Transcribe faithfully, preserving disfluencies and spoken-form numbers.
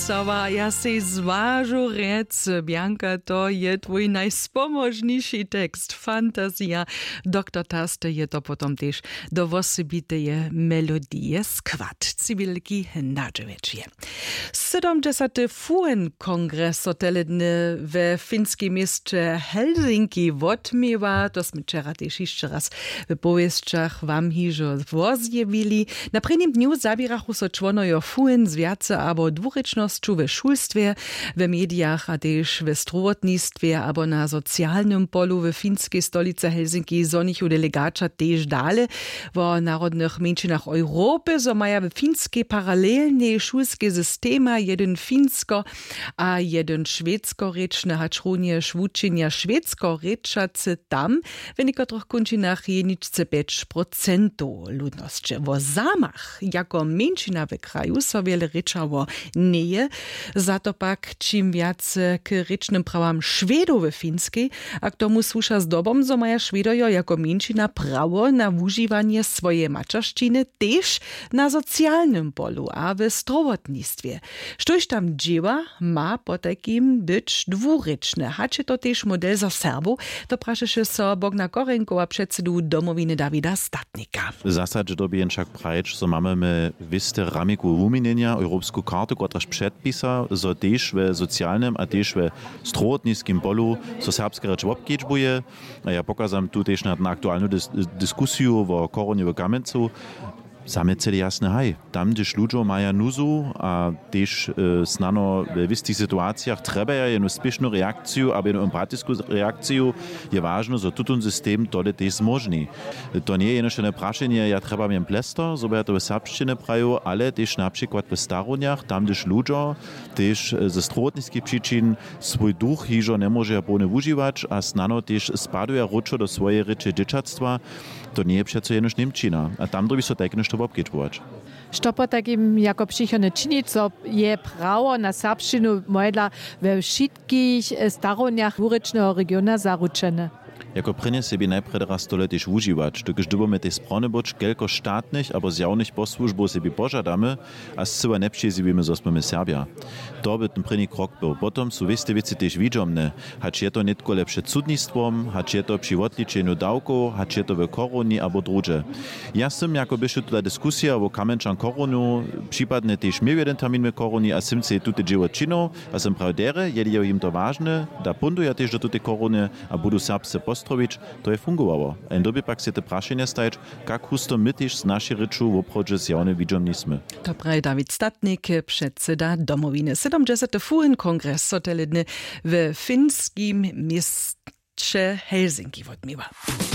Branislava, ja sej zvážu rec, Bianka, to je tvoj najspomožnejší text, fantazja. Doktor Taste je to potom tiež do osobitej melodie skvat, civilky nadževečie. sedemdesiaty F U N kongres soteledny we finskim mieście Helsinki odmiewa, to sme wczoraj też jeszcze raz w powieściach wam hižo zjawili. Na prvním dniu zabierachu so čłonojo F U N z viace abo dwurečnosťu we šulstwie, we mediach a też we zdrowotnictwie abo na socjalnym polu we finskiej stolicy Helsinki zonichu delegača też dale wo narodnych menšinach Europy, so maja we finskiej paralelnej szulskie systema jeden finsko a jeden švédsko-rečne hač również wučenia švédsko-rečacy tam, w niektórych končinach je ničce pięć procent ludności. Wo zamach jako menšina w kraju so wiele rečało nie, za to pak czym więcej k rečnym prawam Szwedów we finskiej, a k tomu słusza z dobom, so maja Szwedojo jako menšina prawo na używanie swojej maczarszczyny też na socjalnym polu a w zdrowotnictwie. Štož tam dzieła ma po takim być dwurečne. Hače to też model za Serbów, to prašeše so Bogna Korenko a předsedu domowiny Davida Statnika. W zasadzie dobie však prajč, so mamy my wiste ramiku uminenia, europską kartę, która przedpisa, so też w socjalnym, a też w zdrowotnickim polu, so serbska rzecz obkiečbuje. A ja pokazam tu też na aktualną dys dyskusję o koronie w Kamencu. Same celi jasne haj. Tam, gdyż ludzie mają nuzu, a też e, znano w wistych sytuacjach trzeba jedną spieszną reakcję, albo jedną empatyczną reakcję, je ważne, że tutun system tole też zmożni. To nie jest jedno praszenie, ja trzeba mieć plester, so by to w serbszczynie prajo, ale też na przykład w staroniach, tam, gdyż ludzie też ze zdrowotnickich przyczyn swój duch hiżo nie może pełnie używać, a znano też spaduje ruczo do swojej rzeczy dzieciactwa, to nie jest przecież jedno Niemczyna. A tam dobi so tak nešto obkiečbować. Što po takim jako przychodne czynić, co je prawo na serbszczynu modla we wszystkich staroniach wurečného regiona zaručene? Jako prynje sobie najpierw raz to letyś używać, to gdyż dubome tej sprony boć kelko štátnych abo zjawnych posłużbów sobie pożadamy, a zcyła nepšie zjebimy zosmemy Serbia. To by ten prynny krok był. Potom są wiste wiece też widzomne, hacz je to netko lepsze cudnictwom, hacz je to przy odliczeniu dawków, hacz je to w koroni abo drugie. Ja sam jako byśmy tutaj dyskusja o kamenczan koronu, przypadnie też miał jeden termin w koroni, a sam się tutaj dzieło czyno, a sam prawdere, jeli im to ważne, da punduja też do tej korony, a budu serbscy Ostrovič, to je fungowało. A in dobie pak se te prašenje stajeć, kak husto my też z naszej ryczu w obchodzie z jawnym widzomnismy. To praje David Statnik, předseda domowiny. sedemdesiaty F U N kongres soteledny w finskim mieście Helsinki odmiewa.